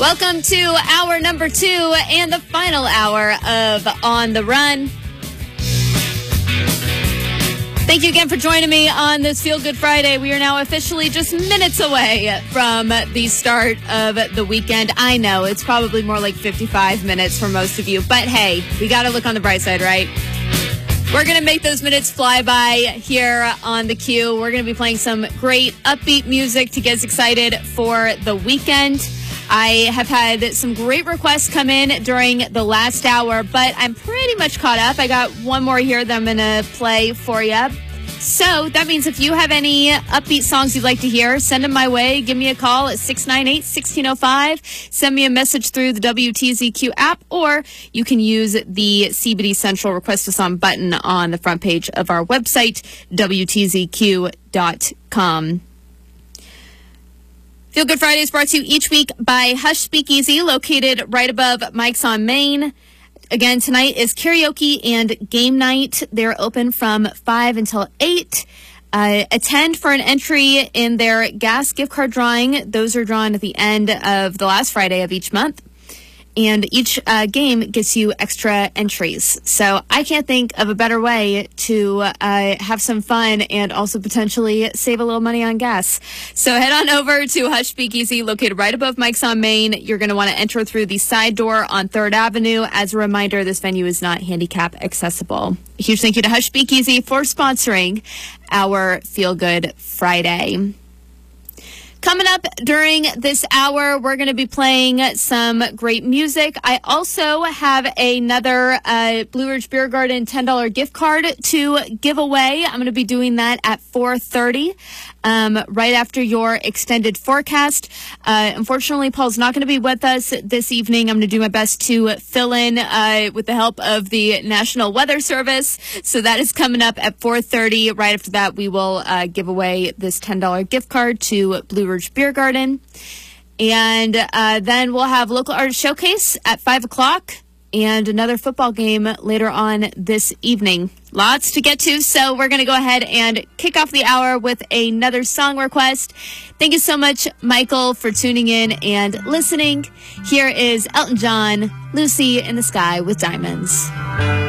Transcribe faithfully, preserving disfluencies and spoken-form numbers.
Welcome to hour number two and the final hour of On the Run. Thank you again for joining me on this Feel Good Friday. We are now officially just minutes away from the start of the weekend. I know it's probably more like fifty-five minutes for most of you, but hey, we got to look on the bright side, right? We're going to make those minutes fly by here on the Q. We're going to be playing some great upbeat music to get us excited for the weekend. I have had some great requests come in during the last hour, but I'm pretty much caught up. I got one more here that I'm going to play for you. So that means if you have any upbeat songs you'd like to hear, send them my way. Give me a call at six nine eight, one six zero five. Send me a message through the W T Z Q app, or you can use the C B D Central Request a Song button on the front page of our website, W T Z Q dot com. Feel Good Friday is brought to you each week by Hush Speakeasy, located right above Mike's on Main. Again, tonight is karaoke and game night. They're open from five until eight. Uh, attend for an entry in their gas gift card drawing. Those are drawn at the end of the last Friday of each month. And each uh, game gets you extra entries. So I can't think of a better way to uh, have some fun and also potentially save a little money on gas. So head on over to Hush Speakeasy, located right above Mike's on Main. You're going to want to enter through the side door on third Avenue. As a reminder, this venue is not handicap accessible. A huge thank you to Hush Speakeasy for sponsoring our Feel Good Friday. Coming up during this hour, we're going to be playing some great music. I also have another uh, Blue Ridge Beer Garden ten dollars gift card to give away. I'm going to be doing that at four thirty, um, right after your extended forecast. Uh, unfortunately, Paul's not going to be with us this evening. I'm going to do my best to fill in uh, with the help of the National Weather Service. So that is coming up at four thirty. Right after that, we will uh, give away this ten dollars gift card to Blue Ridge Beer Garden. And uh, then we'll have Local Artist Showcase at five o'clock and another football game later on this evening. Lots to get to, so we're going to go ahead and kick off the hour with another song request. Thank you so much, Michael, for tuning in and listening. Here is Elton John, Lucy in the Sky with Diamonds.